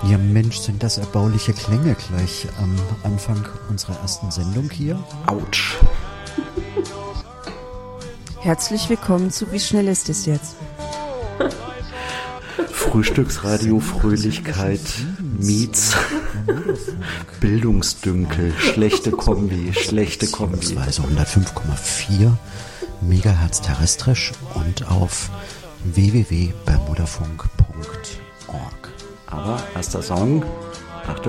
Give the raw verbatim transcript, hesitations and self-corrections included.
Ja Mensch, sind das erbauliche Klänge gleich am Anfang unserer ersten Sendung hier? Autsch. Herzlich willkommen zu Wie schnell ist es jetzt? Frühstücksradio Fröhlichkeit meets Bildungsdünkel. Schlechte Kombi, schlechte Kombi. Beziehungsweise hundertfünf Komma vier Megahertz terrestrisch und auf w w w punkt bermudafunk punkt org. Aber erster Song,